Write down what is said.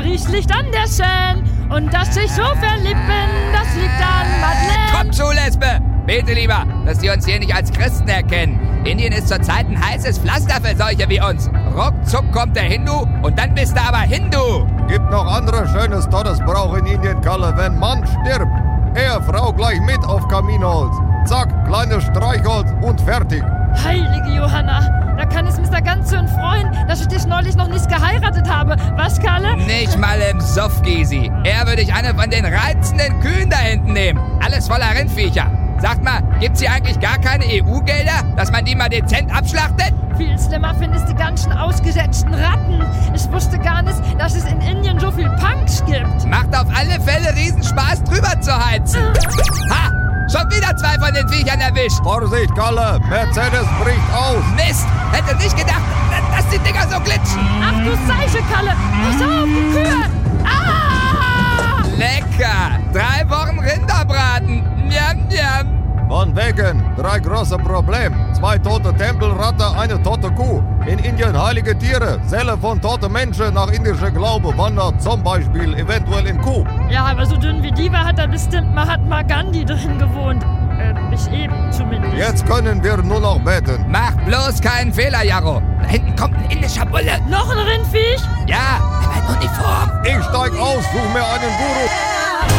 Licht an der Seine. Und dass ich so verliebt bin, das liegt an Madeleine. Komm zu, Lesbe! Bete lieber, dass die uns hier nicht als Christen erkennen. Indien ist zurzeit ein heißes Pflaster für solche wie uns. Ruckzuck kommt der Hindu und dann bist du aber Hindu. Gibt noch andere schönes Todesbrauch in Indien, Kalle. Wenn Mann stirbt, Ehefrau gleich mit auf Kaminholz. Zack, kleines Streichholz und fertig. Heilige Johanna, da kann es Mr. Ganzhirn freuen, dass ich dich neulich noch nicht geheiratet habe. Was, Kalle? Nicht mal im Suff, Gysi. Eher würde ich eine von den reizenden Kühen da hinten nehmen. Alles voller Rindviecher. Sagt mal, gibt's hier eigentlich gar keine EU-Gelder, dass man die mal dezent abschlachtet? Viel schlimmer finde ich die ganzen ausgesetzten Ratten. Ich wusste gar nicht, dass es in Indien so viel Punks gibt. Macht auf alle Fälle Riesenspaß, drüber zu heizen. Ha! Schon wieder 2 von den Viechern erwischt. Vorsicht, Kalle, Mercedes bricht aus. Mist! Hätte nicht gedacht, dass die Dinger so glitschen. Ach du Seiche, Kalle. Pass auf, die Kühe. Ah! Lecker! 3 Wochen Rinderbraten. Njam, njam. Von wegen, 3 große Probleme. 2 tote Tempelratte, eine tote Kuh. In Indien heilige Tiere. Seele von toten Menschen nach indischer Glaube wandert zum Beispiel eventuell in Kuh. Ja, aber so dünn wie die war, hat da bestimmt Mahatma Gandhi drin gewohnt. Ich eben zumindest. Jetzt können wir nur noch beten. Mach bloß keinen Fehler, Jarro. Da hinten kommt ein indischer Bulle. Noch ein Rindviech? Ja, aber in Uniform. Ich steig aus, such mir einen Guru.